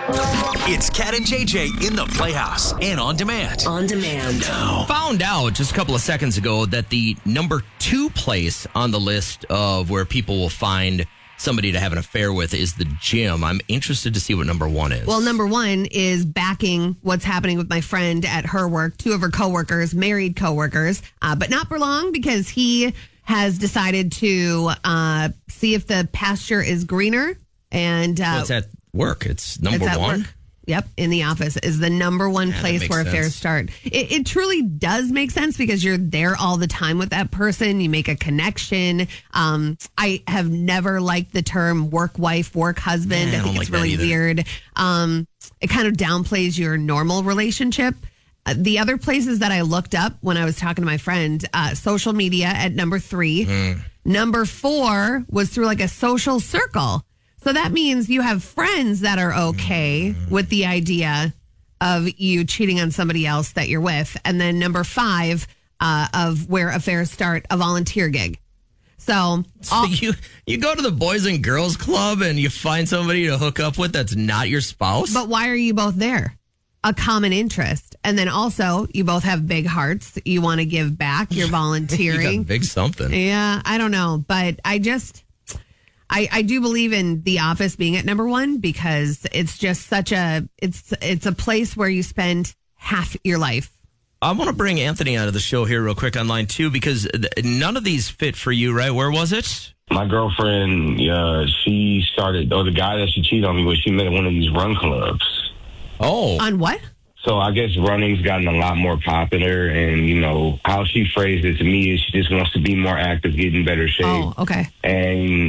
It's Cat and JJ in the Playhouse and on demand. On demand. Now. Found out just a couple of seconds ago that the number 2 place on the list of where people will find somebody to have an affair with is the gym. I'm interested to see what number 1 is. Well, number 1 is backing what's happening with my friend at her work. 2 of her coworkers, married coworkers, but not for long because he has decided to see if the pasture is greener. And it's at work. It's number 1. Work. Yep, in the office is the number 1 place where affairs start. It truly does make sense because you're there all the time with that person. You make a connection. I have never liked the term work wife, work husband. I think it's really weird. It kind of downplays your normal relationship. The other places that I looked up when I was talking to my friend, social media at number 3. Number 4 was through like a social circle. So that means you have friends that are okay with the idea of you cheating on somebody else that you're with. And then number 5 of where affairs start, a volunteer gig. So you go to the Boys and Girls Club and you find somebody to hook up with that's not your spouse? But why are you both there? A common interest. And then also, you both have big hearts. You want to give back. You're volunteering. You got big something. Yeah, I don't know. But I do believe in The Office being at number 1 because it's just it's a place where you spend half your life. I want to bring Anthony out of the show here real quick on line 2 because none of these fit for you, right? Where was it? My girlfriend, she started, the guy that she cheated on me with, she met at one of these run clubs. Oh. On what? So I guess running's gotten a lot more popular, and, how she phrased it to me is she just wants to be more active, get in better shape. Oh, okay. And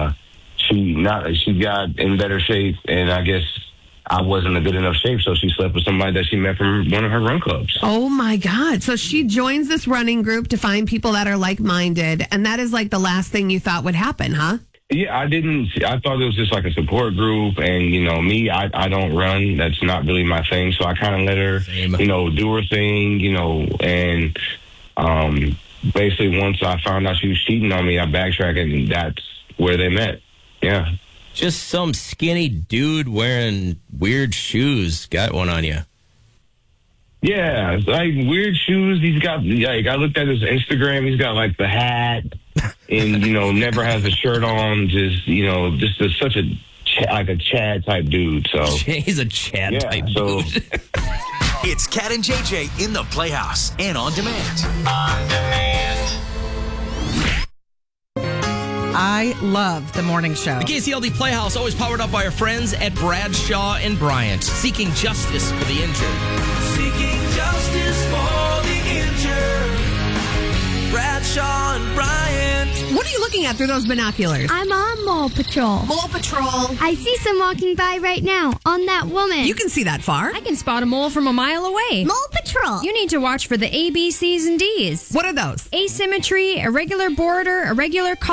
she got in better shape, and I guess I wasn't in a good enough shape, so she slept with somebody that she met from one of her run clubs. Oh, my God. So she joins this running group to find people that are like-minded, and that is like the last thing you thought would happen, huh? Yeah, I thought it was just like a support group, and, me, I don't run. That's not really my thing, so I kind of let her, do her thing, and basically once I found out she was cheating on me, I backtracked, and that's where they met. Yeah. Just some skinny dude wearing weird shoes got one on you. Yeah, like weird shoes. He's got, I looked at his Instagram. He's got like the hat and, never has a shirt on. Just such a Chad type dude. So he's a Chad type dude. It's Cat and JJ in the Playhouse and on demand. On demand. I love the morning show. The KCLD Playhouse, always powered up by our friends at Bradshaw and Bryant, seeking justice for the injured. Seeking justice for the injured. Bradshaw and Bryant. What are you looking at through those binoculars? I'm on Mole Patrol. Mole Patrol. I see some walking by right now on that woman. You can see that far. I can spot a mole from a mile away. Mole Patrol. You need to watch for the A, B, C's, and D's. What are those? Asymmetry, irregular border, irregular color.